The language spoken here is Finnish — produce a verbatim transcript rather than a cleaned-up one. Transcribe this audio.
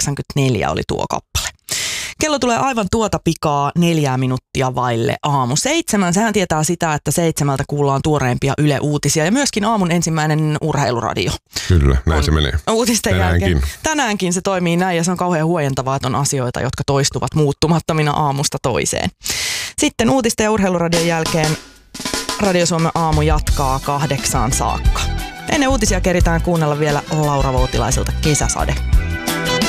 kahdeksankymmentäneljä oli tuo kappale. Kello tulee aivan tuota pikaa neljää minuuttia vaille aamu seitsemän. Sehän tietää sitä, että seitsemältä kuullaan tuoreimpia Yle Uutisia ja myöskin aamun ensimmäinen urheiluradio. Kyllä, näin on se menee. Uutisten Tänäänkin. jälkeen. Tänäänkin se toimii näin ja se on kauhean huojentavaa, että on asioita, jotka toistuvat muuttumattomina aamusta toiseen. Sitten uutisten ja urheiluradion jälkeen Radio Suomen aamu jatkaa kahdeksaan saakka. Ennen uutisia keritään kuunnella vielä Laura Voutilaiselta Kesäsade.